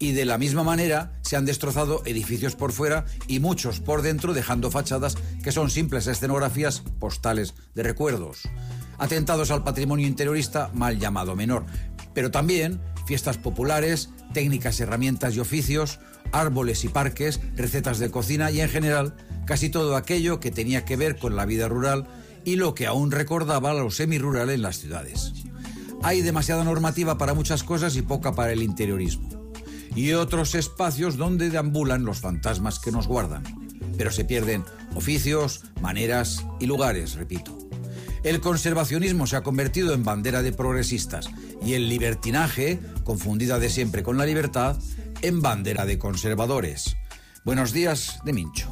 Y de la misma manera se han destrozado edificios por fuera y muchos por dentro, dejando fachadas que son simples escenografías postales de recuerdos. Atentados al patrimonio interiorista, mal llamado menor, pero también fiestas populares, técnicas, herramientas y oficios, árboles y parques, recetas de cocina y en general casi todo aquello que tenía que ver con la vida rural y lo que aún recordaba lo semirural en las ciudades. Hay demasiada normativa para muchas cosas y poca para el interiorismo. Y otros espacios donde deambulan los fantasmas que nos guardan. Pero se pierden oficios, maneras y lugares, repito. El conservacionismo se ha convertido en bandera de progresistas y el libertinaje, confundida de siempre con la libertad, en bandera de conservadores. Buenos días de Mincho.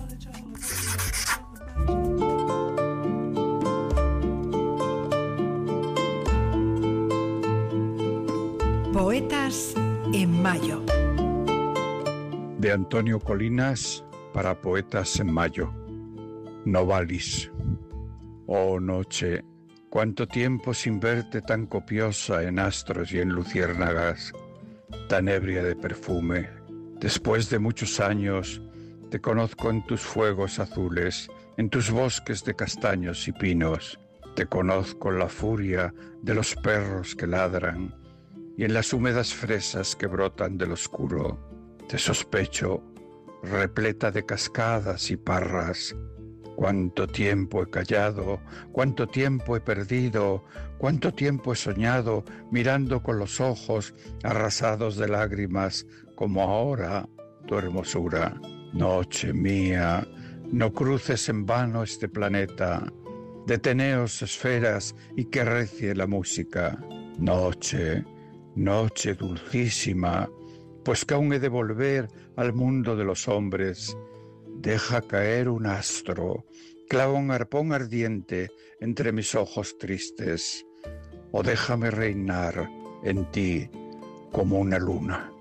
Poetas en Mayo. De Antonio Colinas para Poetas en Mayo. Novalis. Oh noche, cuánto tiempo sin verte tan copiosa en astros y en luciérnagas, tan ebria de perfume. Después de muchos años, te conozco en tus fuegos azules, en tus bosques de castaños y pinos. Te conozco en la furia de los perros que ladran y en las húmedas fresas que brotan del oscuro. Te sospecho, repleta de cascadas y parras. Cuánto tiempo he callado, cuánto tiempo he perdido, cuánto tiempo he soñado, mirando con los ojos arrasados de lágrimas, como ahora tu hermosura. Noche mía, no cruces en vano este planeta, deteneos esferas y que recie la música. Noche, noche dulcísima, pues que aún he de volver al mundo de los hombres. Deja caer un astro, clava un arpón ardiente entre mis ojos tristes, o déjame reinar en ti como una luna.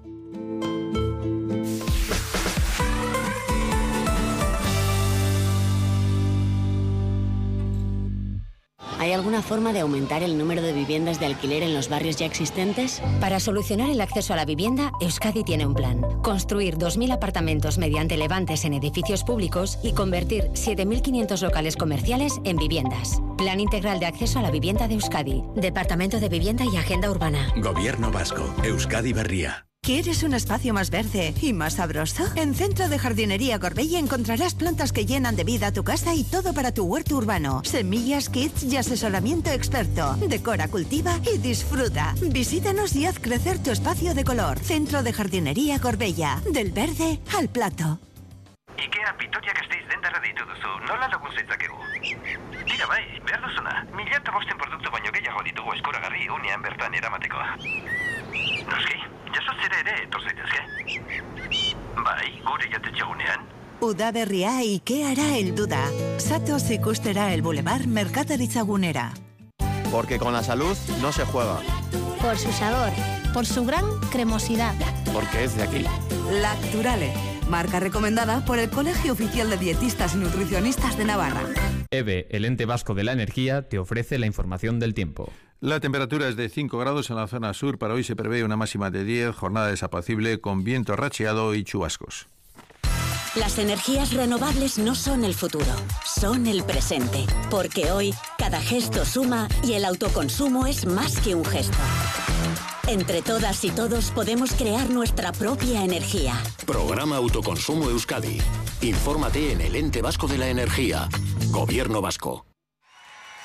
¿Hay alguna forma de aumentar el número de viviendas de alquiler en los barrios ya existentes? Para solucionar el acceso a la vivienda, Euskadi tiene un plan. Construir 2.000 apartamentos mediante levantes en edificios públicos y convertir 7.500 locales comerciales en viviendas. Plan integral de acceso a la vivienda de Euskadi. Departamento de Vivienda y Agenda Urbana. Gobierno vasco. Euskadi Berria. ¿Quieres un espacio más verde y más sabroso? En Centro de Jardinería Gorbella encontrarás plantas que llenan de vida tu casa y todo para tu huerto urbano. Semillas, kits y asesoramiento experto. Decora, cultiva y disfruta. Visítanos y haz crecer tu espacio de color. Centro de Jardinería Gorbella. Del verde al plato. Ikea Vitoria-Gasteiz dendarra deitu duzu, nola lagun zaitzakegu? Tira bai, behar duzuna. 1.005 produktu baino gehiago ditugu eskuragarri unean bertan eramateko. Noski, jasotzera ere etor zaitezke. Bai, gure jatetxegunean. Udaberria Ikeara heldu da. Zatoz ikustera el Boulevard Merkataritzagunera. Porque con la salud no se juega. Por su sabor, por su gran cremosidad. Porque es de aquí. Lacturale, marca recomendada por el Colegio Oficial de Dietistas y Nutricionistas de Navarra. EVE, el ente vasco de la energía, te ofrece la información del tiempo. La temperatura es de 5 grados en la zona sur. Para hoy se prevé una máxima de 10, jornada desapacible con viento racheado y chubascos. Las energías renovables no son el futuro, son el presente. Porque hoy, cada gesto suma y el autoconsumo es más que un gesto. Entre todas y todos podemos crear nuestra propia energía. Programa Autoconsumo Euskadi. Infórmate en el Ente Vasco de la Energía. Gobierno Vasco.